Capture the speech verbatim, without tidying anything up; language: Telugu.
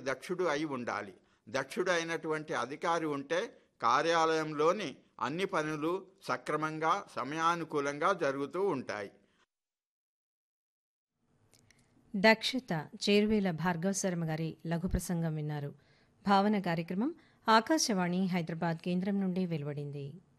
దక్షుడు అయి ఉండాలి. దక్షుడు అయినటువంటి అధికారి ఉంటే కార్యాలయంలోని అన్ని పనులు సక్రమంగా సమయానుకూలంగా జరుగుతూ ఉంటాయి. దక్షత చేరువేల భార్గవ శర్మ గారి లఘు ప్రసంగం విన్నారు. భావన కార్యక్రమం ఆకాశవాణి హైదరాబాద్ కేంద్రం నుండి వెలువడింది.